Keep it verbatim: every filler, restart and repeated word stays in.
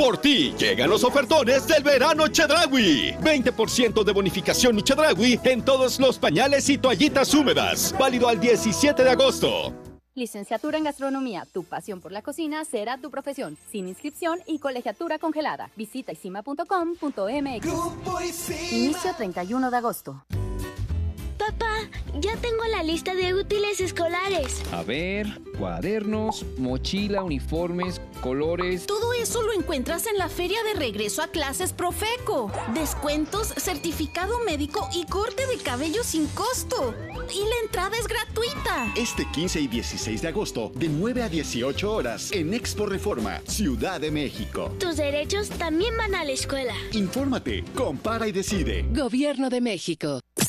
Por ti llegan los ofertones del verano Chedraui. veinte por ciento de bonificación y Chedraui en todos los pañales y toallitas húmedas. Válido al diecisiete de agosto. Licenciatura en Gastronomía. Tu pasión por la cocina será tu profesión. Sin inscripción y colegiatura congelada. Visita isima punto com punto m x. Inicio treinta y uno de agosto. Papá, ya tengo la lista de útiles escolares. A ver, cuadernos, mochila, uniformes, colores. Todo eso lo encuentras en la feria de regreso a clases Profeco. Descuentos, certificado médico y corte de cabello sin costo. Y la entrada es gratuita. Este quince y dieciséis de agosto, de nueve a dieciocho horas, en Expo Reforma, Ciudad de México. Tus derechos también van a la escuela. Infórmate, compara y decide. Gobierno de México.